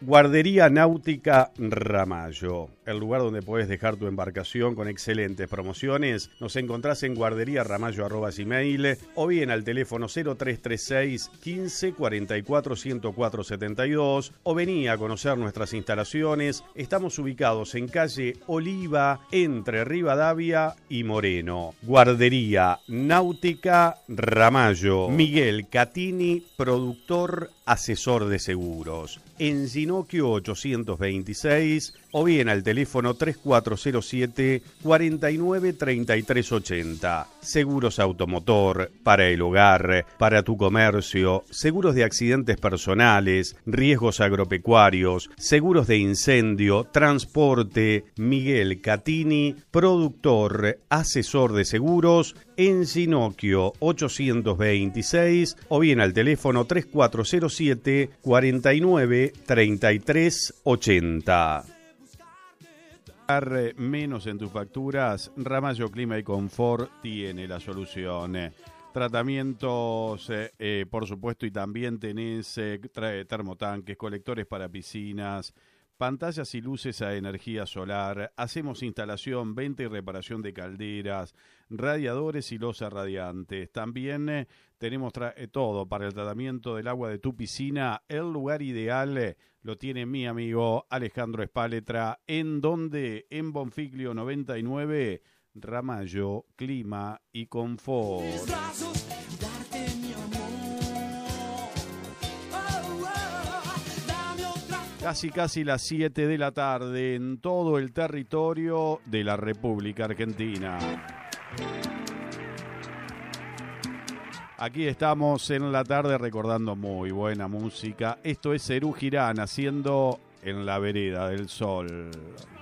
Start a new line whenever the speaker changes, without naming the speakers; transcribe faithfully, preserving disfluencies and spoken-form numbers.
Guardería Náutica Ramallo, el lugar donde puedes dejar tu embarcación con excelentes promociones. Nos encontrás en guarderíaramallo arroba gmail o bien al teléfono cero tres tres seis, quince, cuarenta y cuatro, ciento cuatro, setenta y dos o vení a conocer nuestras instalaciones. Estamos ubicados en calle Oliva, entre Rivadavia y Moreno. Guardería Náutica Ramallo. Miguel Catini, productor, asesor de seguros. En Ginocchio ochocientos veintiséis o bien al teléfono tres cuatro cero siete, cuarenta y nueve, treinta y tres ochenta. Seguros automotor, para el hogar, para tu comercio, seguros de accidentes personales, riesgos agropecuarios, seguros de incendio, transporte. Miguel Catini, productor, asesor de seguros, en Ginocchio ochocientos veintiséis o bien al teléfono tres cuatro cero siete, cuarenta y nueve, treinta y tres ochenta. Menos en tus facturas, Ramallo Clima y Confort tiene la solución. Tratamientos, eh, eh, por supuesto, y también tenés eh, termotanques, colectores para piscinas, pantallas y luces a energía solar. Hacemos instalación, venta y reparación de calderas, radiadores y losas radiantes. También eh, tenemos tra- eh, todo para el tratamiento del agua de tu piscina. El lugar ideal eh, lo tiene mi amigo Alejandro Espáletra. ¿En donde? En Bonfiglio noventa y nueve, Ramallo Clima y Confort. Casi casi las siete de la tarde en todo el territorio de la República Argentina. Aquí estamos en la tarde recordando muy buena música. Esto es Serú Girán haciendo En la Vereda del Sol.